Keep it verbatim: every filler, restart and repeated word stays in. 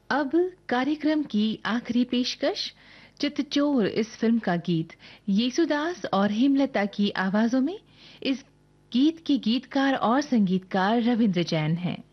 अब कार्यक्रम की आखिरी पेशकश, चितचोर इस फिल्म का गीत येसुदास और हेमलता की आवाजों में। इस गीत के गीतकार और संगीतकार रविंद्र जैन हैं।